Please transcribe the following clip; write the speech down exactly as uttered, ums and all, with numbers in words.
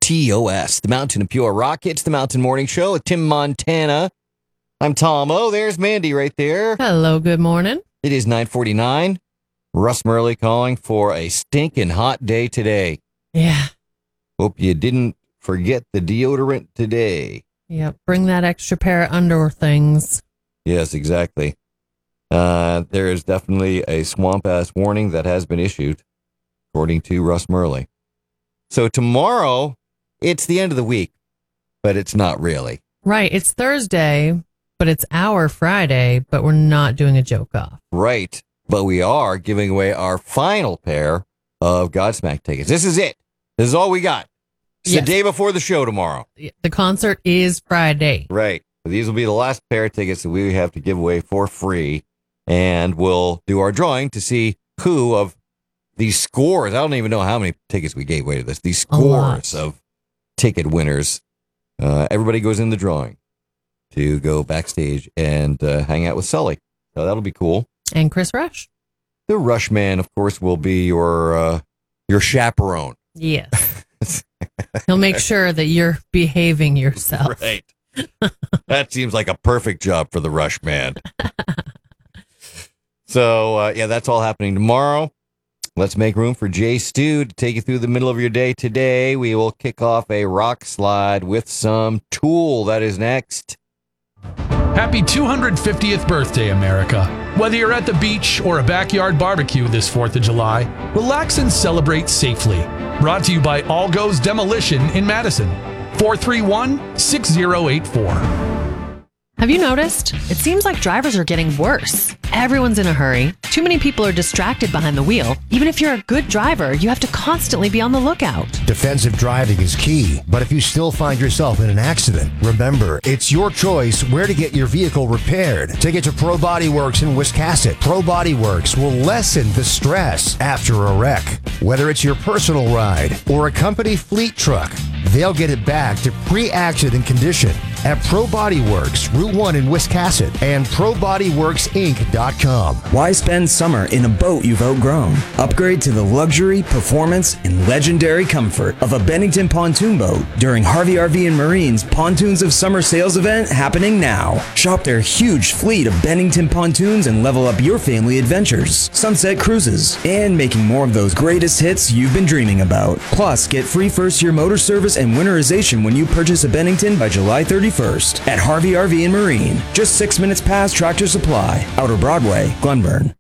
T O S, the Mountain of Pure Rock. It's the Mountain Morning Show with Tim Montana. I'm Tom. Oh, there's Mandy right there. Hello, good morning. It is nine forty-nine. Russ Murley calling for a stinking hot day today. Yeah. Hope you didn't forget the deodorant today. Yep. Bring that extra pair of underwear things. Yes, exactly. Uh, there is definitely a swamp-ass warning that has been issued, according to Russ Murley. So tomorrow, it's the end of the week, but it's not really. Right. It's Thursday, but it's our Friday, but we're not doing a joke off. Right. But we are giving away our final pair of Godsmack tickets. This is it. This is all we got. It's Yes. the day before the show tomorrow. The concert is Friday. Right. These will be the last pair of tickets that we have to give away for free. And we'll do our drawing to see who of these scores. I don't even know how many tickets we gave away to this. These scores of ticket winners. Uh, everybody goes in the drawing to go backstage and uh, hang out with Sully. So that'll be cool. And Chris Rush. The Rush Man, of course, will be your uh, your chaperone. Yes. He'll make sure that you're behaving yourself. Right. That seems like a perfect job for the Rush Man. So, uh, yeah, that's all happening tomorrow. Let's make room for Jay Stu to take you through the middle of your day today. We will kick off a rock slide with some Tool. That is next. Happy two hundred fiftieth birthday, America. Whether you're at the beach or a backyard barbecue this fourth of July, relax and celebrate safely. Brought to you by All Goes Demolition in Madison. four three one, six zero eight four. Have you noticed? It seems like drivers are getting worse. Everyone's in a hurry. Too many people are distracted behind the wheel. Even if you're a good driver, you have to constantly be on the lookout. Defensive driving is key, but if you still find yourself in an accident, remember, it's your choice where to get your vehicle repaired. Take it to Pro Body Works in Wiscasset. Pro Body Works will lessen the stress after a wreck. Whether it's your personal ride or a company fleet truck, they'll get it back to pre-accident condition at Pro Body Works, Route one in Wiscasset, and pro body works inc dot com. Why spend summer in a boat you've outgrown? Upgrade to the luxury, performance, and legendary comfort of a Bennington pontoon boat during Harvey R V and Marine's Pontoons of Summer sales event happening now. Shop their huge fleet of Bennington pontoons and level up your family adventures, sunset cruises, and making more of those greatest hits you've been dreaming about. Plus, get free first-year motor service and winterization when you purchase a Bennington by July thirty-first at Harvey R V and Marine. Just six minutes past Tractor Supply, Outer Broadway, Glenburn.